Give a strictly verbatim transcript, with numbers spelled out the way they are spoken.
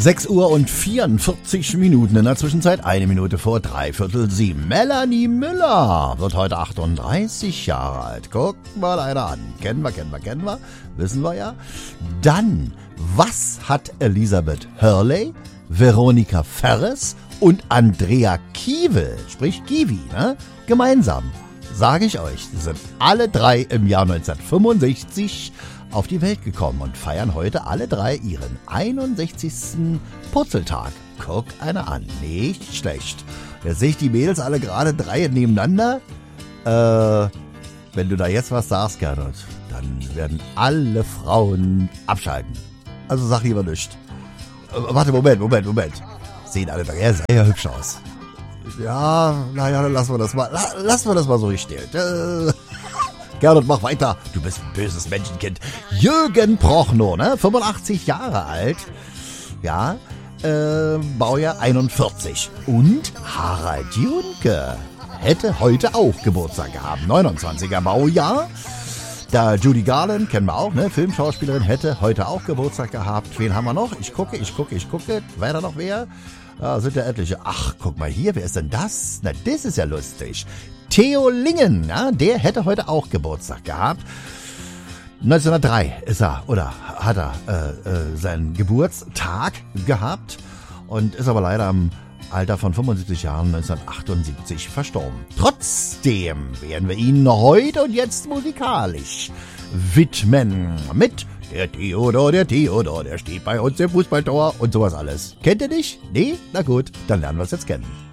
sechs Uhr und vierundvierzig Minuten, in der Zwischenzeit eine Minute vor dreiviertel sieben. Melanie Müller wird heute achtunddreißig Jahre alt. Guck mal einer an. Kennen wir, kennen wir, kennen wir. Wissen wir ja. Dann, was hat Elisabeth Hurley, Veronika Ferres und Andrea Kiewel, sprich Kiwi, ne, gemeinsam? Sage ich euch, sie sind alle drei im Jahr neunzehnhundertfünfundsechzig auf die Welt gekommen und feiern heute alle drei ihren einundsechzigsten Purzeltag. Guck einer an, nicht schlecht. Jetzt sehe ich die Mädels alle gerade drei nebeneinander. Äh, wenn du da jetzt was sagst, Gernot, dann werden alle Frauen abschalten. Also sag lieber nichts. Äh, warte, Moment, Moment, Moment. Sehen alle drei sehr hübsch aus. Ja, naja, dann lassen wir das mal, lassen wir das mal so gestellt. Äh, Gernot, mach weiter. Du bist ein böses Menschenkind. Jürgen Prochnow, ne? fünfundachtzig Jahre alt. Ja, äh, Baujahr einundvierzig. Und Harald Junke hätte heute auch Geburtstag gehabt. neunundzwanziger Baujahr. Da Judy Garland, kennen wir auch, ne? Filmschauspielerin, hätte heute auch Geburtstag gehabt. Wen haben wir noch? Ich gucke, ich gucke, ich gucke. Weiter noch wer? Da sind ja etliche. Ach, guck mal hier, wer ist denn das? Na, das ist ja lustig. Theo Lingen, ja, der hätte heute auch Geburtstag gehabt. neunzehnhundertdrei ist er, oder hat er äh, äh, seinen Geburtstag gehabt und ist aber leider am Alter von fünfundsiebzig Jahren neunzehnhundertachtundsiebzig verstorben. Trotzdem werden wir ihn heute und jetzt musikalisch widmen mit der Theodor, der Theodor, der steht bei uns im Fußballtor und sowas alles. Kennt ihr nicht? Nee? Na gut, dann lernen wir es jetzt kennen.